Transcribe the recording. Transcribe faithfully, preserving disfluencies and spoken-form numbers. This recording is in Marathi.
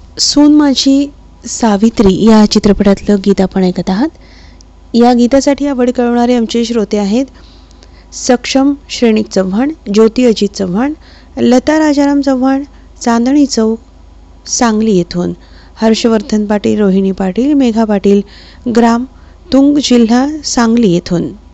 सून माझी सावित्री या चित्रपटातलं गीत आपण ऐकत आहात. या गीतासाठी आवड कळवणारे आमचे श्रोते आहेत सक्षम श्रेणिक चव्हाण, ज्योती अजित चव्हाण, लता राजाराम चव्हाण, चांदणी चौक सांगली येथून, हर्षवर्धन पाटील, रोहिणी पाटील, मेघा पाटील, ग्राम तुंग, जिल्हा सांगली येथून.